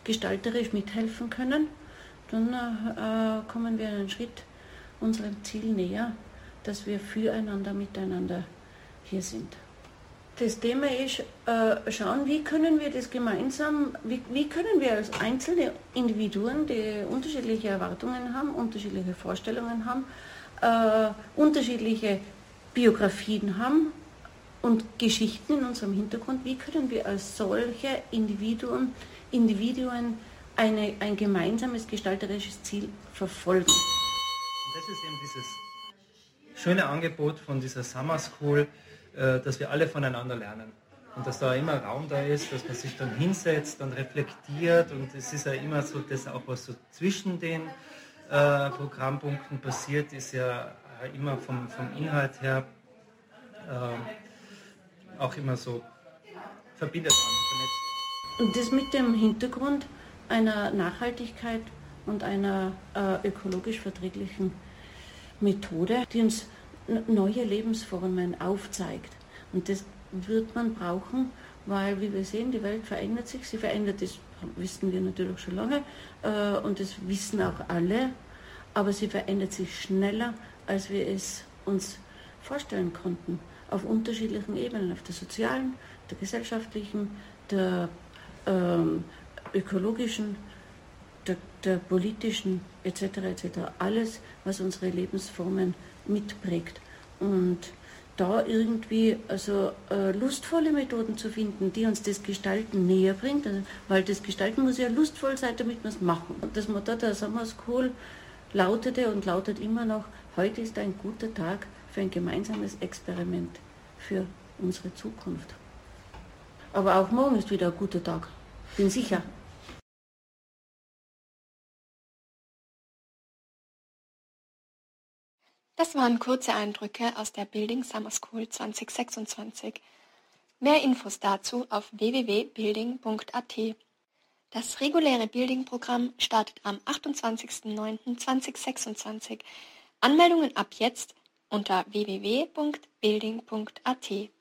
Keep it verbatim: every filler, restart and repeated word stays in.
gestalterisch mithelfen können, dann äh, kommen wir einen Schritt unserem Ziel näher, dass wir füreinander, miteinander hier sind. Das Thema ist, äh, schauen, wie können wir das gemeinsam, wie, wie können wir als einzelne Individuen, die unterschiedliche Erwartungen haben, unterschiedliche Vorstellungen haben, äh, unterschiedliche Biografien haben und Geschichten in unserem Hintergrund, wie können wir als solche Individuen, Individuen eine, ein gemeinsames gestalterisches Ziel verfolgen. Und das ist eben dieses schöne Angebot von dieser Summer School, dass wir alle voneinander lernen und dass da immer Raum da ist, dass man sich dann hinsetzt und reflektiert und es ist ja immer so, dass auch was so zwischen den äh, Programmpunkten passiert, ist ja immer vom, vom Inhalt her äh, auch immer so verbindet an, vernetzt. Und das mit dem Hintergrund einer Nachhaltigkeit und einer äh, ökologisch verträglichen Methode, die uns neue Lebensformen aufzeigt. Und das wird man brauchen, weil, wie wir sehen, die Welt verändert sich. Sie verändert, das wissen wir natürlich schon lange äh, und das wissen auch alle, aber sie verändert sich schneller, als wir es uns vorstellen konnten. Auf unterschiedlichen Ebenen, auf der sozialen, der gesellschaftlichen, der ähm, ökologischen, der, der politischen et cetera et cetera. Alles, was unsere Lebensformen mitprägt. Und da irgendwie also äh, lustvolle Methoden zu finden, die uns das Gestalten näher bringt, also, weil das Gestalten muss ja lustvoll sein, damit wir es machen. Und das Motto der Summer School lautete und lautet immer noch, heute ist ein guter Tag für ein gemeinsames Experiment für unsere Zukunft. Aber auch morgen ist wieder ein guter Tag, bin sicher. Das waren kurze Eindrücke aus der Building Summer School zwanzig sechsundzwanzig. Mehr Infos dazu auf w w w punkt building punkt a t. Das reguläre Building-Programm startet am achtundzwanzigsten neunten zweitausendsechsundzwanzig. Anmeldungen ab jetzt unter w w w punkt building punkt a t.